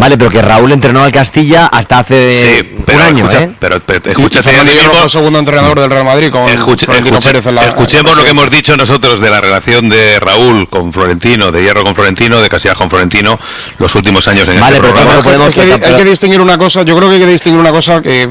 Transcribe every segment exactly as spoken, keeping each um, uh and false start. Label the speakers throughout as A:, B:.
A: Vale, pero que Raúl entrenó al Castilla hasta hace sí, pero, un año,
B: escucha,
A: ¿eh?
B: Pero, pero escúchate,
C: Fernando Hierro fue segundo entrenador del Real Madrid con
B: escuche,
C: Florentino
B: escuche,
C: Pérez en la,
B: escuchemos
C: en la
B: lo que hemos dicho nosotros de la relación de Raúl con Florentino, de Hierro con Florentino, de Casillas con Florentino, los últimos años en
A: vale,
B: este
A: pero
B: programa.
A: podemos
C: hay, que, hay que distinguir una cosa, yo creo que hay que distinguir una cosa que...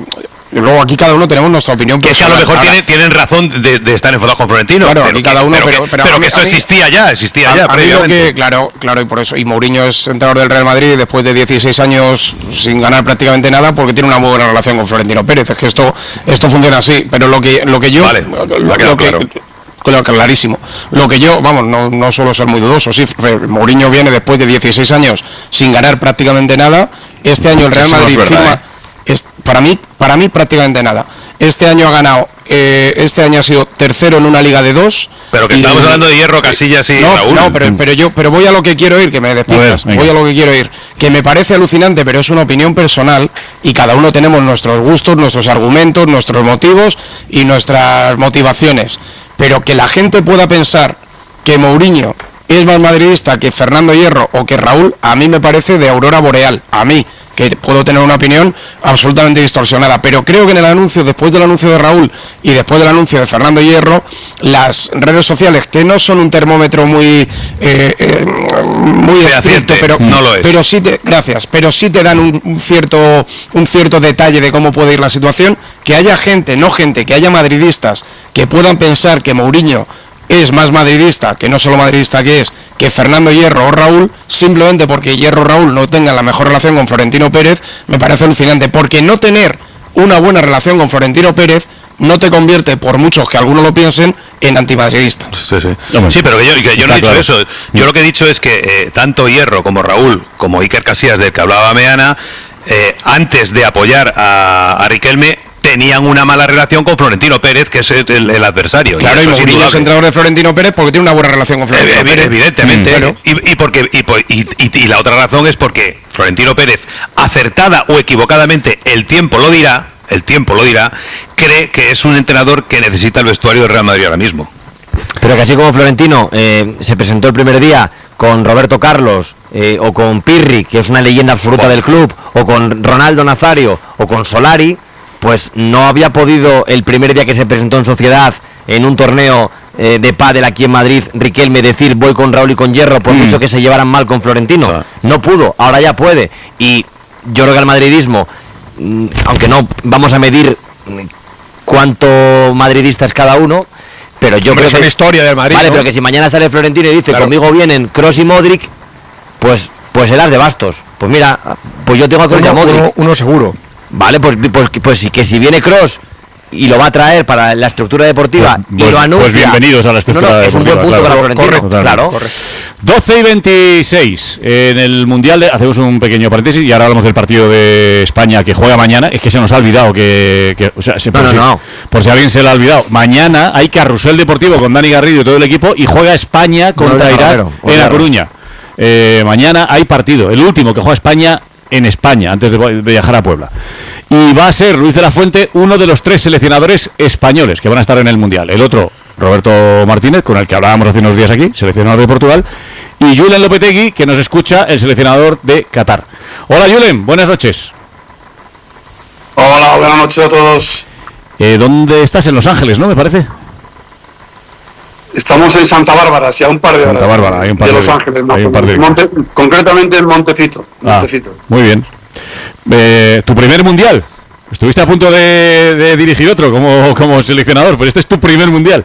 C: Y luego aquí cada uno tenemos nuestra opinión.
B: Que es que a lo mejor tienen, tienen razón de, de estar enfadados con Florentino.
C: Claro,
B: pero
C: aquí cada uno,
B: que, pero,
C: pero, pero,
B: pero
C: mí,
B: que eso
C: mí,
B: existía ya, existía
C: a,
B: ya
C: a
B: previamente.
C: Mí lo que, claro, claro, y por eso. Y Mourinho es entrenador del Real Madrid después de dieciséis años sin ganar prácticamente nada porque tiene una muy buena relación con Florentino Pérez. Es que esto esto funciona así. Pero lo que lo que yo...
B: Vale,
C: lo,
B: lo
C: lo que,
B: claro.
C: Claro, clarísimo. Lo que yo, vamos, no, no suelo ser muy dudoso, sí, Mourinho viene después de dieciséis años sin ganar prácticamente nada. Este año el Real Madrid
B: no es verdad,
C: firma,
B: ¿eh?
C: es, para mí, para mí prácticamente nada. Este año ha ganado, eh, este año ha sido tercero en una liga de dos.
B: Pero que
C: y,
B: estamos hablando de Hierro, Casillas y
C: no,
B: Raúl.
C: No, pero, pero yo, pero voy a lo que quiero ir, que me despistas. Voy a lo que quiero ir, que me parece alucinante, pero es una opinión personal y cada uno tenemos nuestros gustos, nuestros argumentos, nuestros motivos y nuestras motivaciones. Pero que la gente pueda pensar que Mourinho es más madridista que Fernando Hierro o que Raúl, a mí me parece de aurora boreal, a mí, que puedo tener una opinión absolutamente distorsionada, pero creo que en el anuncio, después del anuncio de Raúl y después del anuncio de Fernando Hierro, las redes sociales, que no son un termómetro muy eh, eh, muy estricto, pero
B: no lo es.
C: pero sí te, gracias, pero sí te dan un, un cierto un cierto detalle de cómo puede ir la situación, que haya gente, no gente, que haya madridistas que puedan pensar que Mourinho es más madridista, que no solo madridista que es, que Fernando Hierro o Raúl, simplemente porque Hierro o Raúl no tengan la mejor relación con Florentino Pérez, me parece alucinante, porque no tener una buena relación con Florentino Pérez no te convierte, por muchos que algunos lo piensen, en antimadridista.
B: Sí, sí. Sí, pero que yo, que yo no he dicho claro. eso. Yo lo que he dicho es que eh, tanto Hierro como Raúl, como Iker Casillas, del que hablaba Meana, eh, antes de apoyar a, a Riquelme, tenían una mala relación con Florentino Pérez, que es el, el adversario.
C: Claro, y, y Mourinho es entrenador de Florentino Pérez porque tiene una buena relación con Florentino
B: eh,
C: Pérez.
B: Evidentemente. Mm, claro. y, y, porque, y, y, y, y la otra razón es porque Florentino Pérez, acertada o equivocadamente, el tiempo lo dirá, el tiempo lo dirá, cree que es un entrenador que necesita el vestuario del Real Madrid ahora mismo.
A: Pero que así como Florentino eh, se presentó el primer día con Roberto Carlos eh, o con Pirri, que es una leyenda absoluta del club, o con Ronaldo Nazario o con Solari, pues no había podido el primer día que se presentó en sociedad en un torneo eh, de pádel aquí en Madrid, Riquelme, decir voy con Raúl y con Hierro, por mm. mucho que se llevaran mal con Florentino. O sea, no pudo, ahora ya puede. Y yo creo que el madridismo, aunque no vamos a medir cuánto madridista es cada uno, pero yo
C: Hombre,
A: creo
C: es
A: que
C: una historia del Madrid,
A: vale,
C: ¿no?
A: pero que si mañana sale Florentino y dice, claro, conmigo vienen Kroos y Modric, pues pues el as de bastos. Pues mira, pues yo tengo a Kroos y a Modric.
C: Uno, uno seguro.
A: Vale, pues, pues, pues que si viene Kroos y lo va a traer para la estructura deportiva
D: pues,
A: y lo anuncia...
D: Pues bienvenidos a la estructura
A: no, no,
D: deportiva.
A: Es un buen punto, claro, para Florentino,
C: correcto,
A: claro.
C: Correcto.
D: doce y veintiséis en el Mundial, de, hacemos un pequeño paréntesis y ahora hablamos del partido de España que juega mañana. Es que se nos ha olvidado que... que o sea, se, por,
A: no,
D: si,
A: no, no.
D: por si alguien se lo ha olvidado. Mañana hay carrusel deportivo con Dani Garrido y todo el equipo y juega España contra no, Irak no, en La Coruña. Eh, mañana hay partido, el último que juega España en España, antes de, de viajar a Puebla. Y va a ser Luis de la Fuente uno de los tres seleccionadores españoles que van a estar en el Mundial. El otro, Roberto Martínez, con el que hablábamos hace unos días aquí, seleccionador de Portugal. Y Julen Lopetegui, que nos escucha, el seleccionador de Qatar. Hola Julen, buenas noches.
E: Hola, buenas noches a todos.
D: Eh, ¿Dónde estás? En Los Ángeles, ¿no? Me parece.
E: Estamos en Santa Bárbara, sí, a un par de
D: Santa
E: horas
D: Bárbara, hay un par
E: de,
D: de
E: Los Ángeles,
D: hay un par de...
E: Monte, concretamente en Montecito.
D: Ah,
E: Montecito.
D: Muy bien. Eh, ¿Tu primer mundial? Estuviste a punto de, de dirigir otro como, como seleccionador, pero este es tu primer mundial.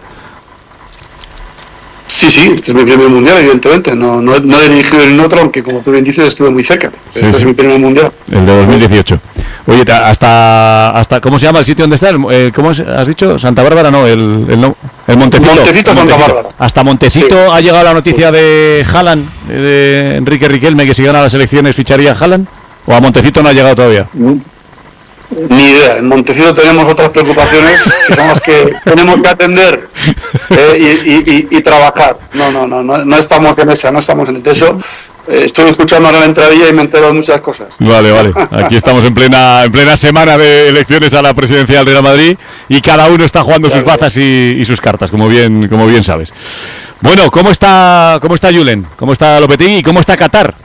E: Sí, sí, este es mi primer mundial, evidentemente. No, no, no he dirigido en otro, aunque como tú bien dices, estuve muy cerca.
D: Sí,
E: este
D: sí.
E: es mi primer mundial.
D: El de dos mil dieciocho. Oye, hasta, hasta ¿cómo se llama el sitio donde está? El, ¿Cómo has dicho? ¿Santa Bárbara? No, el, el, no, el Montecito.
E: Montecito,
D: el
E: Santa Bárbara.
D: Hasta Montecito sí. Ha llegado la noticia de Haaland, de Enrique Riquelme, que si gana las elecciones ficharía a Haaland. ¿O a Montecito no ha llegado todavía?
E: Ni idea. En Montecito tenemos otras preocupaciones que son las que tenemos que atender eh, y, y, y, y trabajar. No, no, no, no, no estamos en esa, no estamos en eso. Eh, estoy escuchando ahora la entradilla y me entero de muchas cosas.
D: Vale, vale. Aquí estamos en plena en plena semana de elecciones a la presidencia del Real Madrid y cada uno está jugando claro, sus bazas y, y sus cartas, como bien como bien sabes. Bueno, ¿cómo está cómo está Julen? ¿Cómo está Lopetegui y cómo está Qatar?